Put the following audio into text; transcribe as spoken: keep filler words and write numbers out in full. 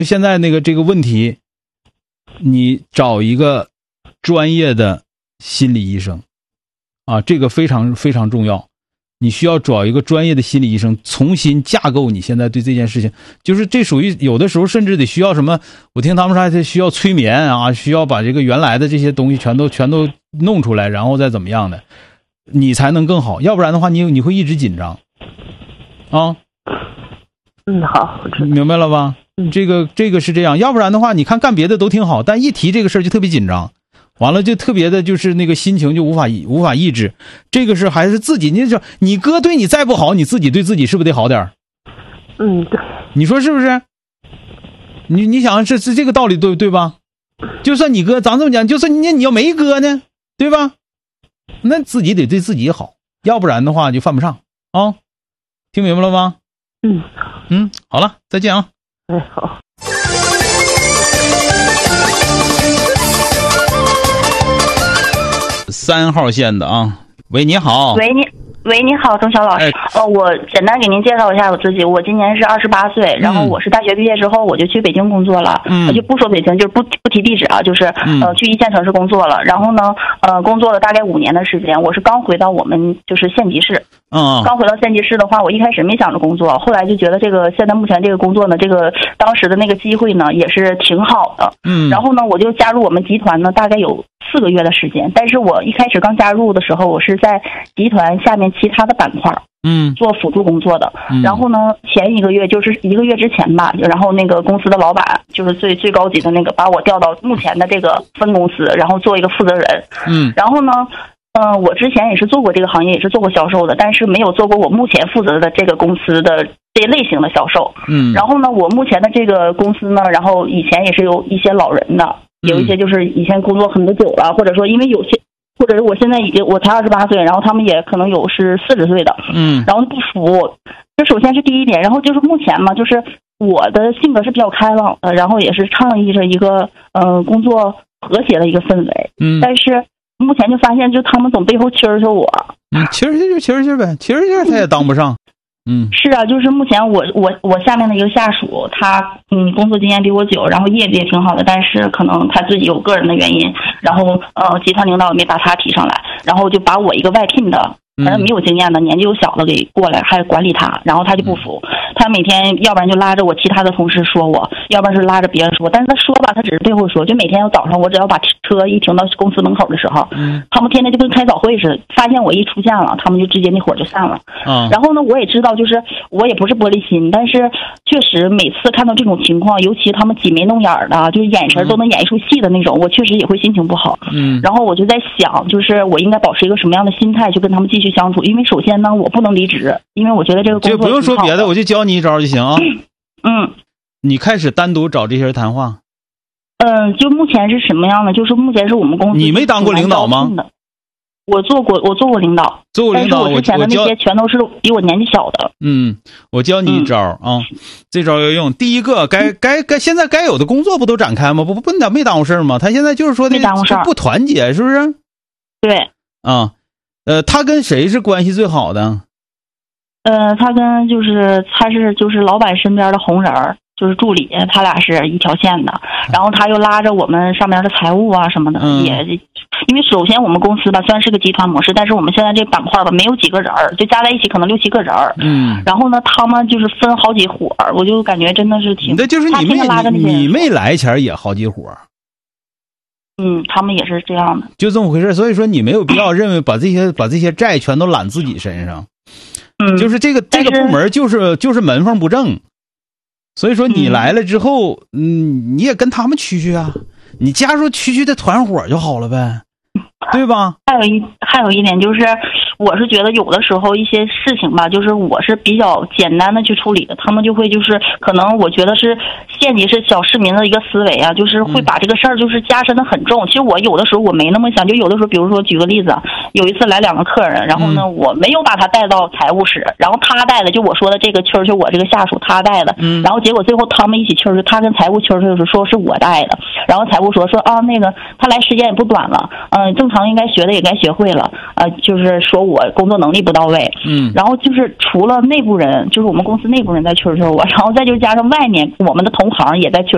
现在那个这个问题，你找一个专业的心理医生啊，这个非常非常重要。你需要找一个专业的心理医生，重新架构你现在对这件事情，就是这属于有的时候甚至得需要什么，我听他们说还需要催眠啊，需要把这个原来的这些东西全都全都弄出来，然后再怎么样的，你才能更好。要不然的话，你你会一直紧张啊。 嗯，好， 明白了吧？ 嗯， 这个这个是这样，要不然的话，你看干别的都挺好，但一提这个事儿就特别紧张。完了就特别的，就是那个心情就无法无法抑制，这个是还是自己，你就你哥对你再不好，你自己对自己是不是得好点？ 嗯，对， 你说是不是？你你想是是这个道理对对吧？就算你哥，咱这么讲，就算你你要没哥呢，对吧？那自己得对自己好，要不然的话就犯不上啊。听明白了吗？ 嗯嗯，好了，再见啊。 哎，好。 三号线的啊，喂，你好。 喂，你，喂，你好，钟晓老师。 哎、 呃，我简单给您介绍一下我自己。我今年是二十八岁，然后我是大学毕业之后我就去北京工作了。嗯，就不说北京，就是不不提地址啊，就是呃去一线城市工作了。然后呢，呃，工作了大概五年的时间。我是刚回到我们就是县级市。 嗯， 刚回到县级市的话，我一开始没想着工作，后来就觉得这个现在目前这个工作呢，这个当时的那个机会呢也是挺好的。嗯，然后呢，我就加入我们集团呢，大概有四个月的时间。但是我一开始刚加入的时候，我是在集团下面其他的板块，嗯，做辅助工作的。嗯，然后呢，前一个月就是一个月之前吧，然后那个公司的老板就是最最高级的那个，把我调到目前的这个分公司，然后做一个负责人。嗯，然后呢。嗯、呃，我之前也是做过这个行业，也是做过销售的，但是没有做过我目前负责的这个公司的这类型的销售。嗯，然后呢，我目前的这个公司呢，然后以前也是有一些老人的，有一些就是以前工作很多久了，或者说因为有些，或者是我现在已经我才二十八岁，然后他们也可能有是四十岁的。嗯，然后不服，这首先是第一点，然后就是目前嘛，就是我的性格是比较开朗的，然后也是倡议着一个呃工作和谐的一个氛围。嗯，但是。目前就发现，就他们总背后蛐蛐我。 嗯，蛐蛐就蛐蛐呗，蛐蛐他也当不上。嗯， 是啊，就是目前我我我下面的一个下属，他嗯工作经验比我久，然后业绩也挺好的，但是可能他自己有个人的原因，然后呃集团领导也没把他提上来，然后就把我一个外聘的，反正没有经验的，年纪又小的给过来，还管理他，然后他就不服，他每天要不然就拉着我其他的同事说我，要不然是拉着别人说，但是他说吧，他只是背后说，就每天早上我只要把车一停到公司门口的时候，嗯，他们天天就跟开早会似的，发现我一出现了，他们就直接那会儿就散了。嗯，然后呢，我也知道，就是我也不是玻璃心，但是确实每次看到这种情况，尤其他们挤眉弄眼的，就是眼神都能演一出戏的那种，我确实也会心情不好。嗯，然后我就在想，就是我应该保持一个什么样的心态去跟他们继续相处？因为首先呢，我不能离职，因为我觉得这个工作就不用说别的，我就教你一招就行啊。 嗯， 你开始单独找这些人谈话。 嗯，就目前是什么样的？就是目前是我们公司。 你没当过领导吗？ 我做过，我做过领导。 做过领导， 但是我之前的那些全都是比我年纪小的。 嗯，我教你一招、嗯、啊，这招要用。第一个，该该该现在该有的工作不都展开吗？不不不，没耽误事吗？他现在就是说那个不团结，是不是？ 对。 啊，呃，他跟谁是关系最好的？ 呃，他跟就是他是就是老板身边的红人儿。就是助理，他俩是一条线的，然后他又拉着我们上面的财务啊什么的，嗯、也因为首先我们公司吧虽然是个集团模式，但是我们现在这板块吧没有几个人，就加在一起可能六七个人，嗯，然后呢他们就是分好几伙，我就感觉真的是挺， 那就是你没你没来前也好几伙， 嗯，他们也是这样的， 就这么回事。所以说你没有必要认为把这些把这些债全都揽自己身上，嗯，就是这个这个部门就是就是门缝不正。所以说你来了之后，嗯，你也跟他们蛐蛐啊，你加入蛐蛐的团伙就好了呗，对吧？ 还有一还有一点就是，我是觉得有的时候一些事情吧，就是我是比较简单的去处理的，他们就会就是可能我觉得是县级是小市民的一个思维啊，就是会把这个事儿就是加深的很重。其实我有的时候我没那么想，就有的时候，比如说举个例子，有一次来两个客人，然后呢、嗯、我没有把他带到财务室，然后他带的就我说的这个蛐蛐，我这个下属他带的，嗯，然后结果最后他们一起蛐蛐，他跟财务蛐蛐说是我带的，然后财务说说啊那个他来时间也不短了，嗯、呃，正常应该学的也该学会了，呃，就是说我工作能力不到位，嗯，然后就是除了内部人，就是我们公司内部人在蛐蛐我，然后再就加上外面我们的同行也在蛐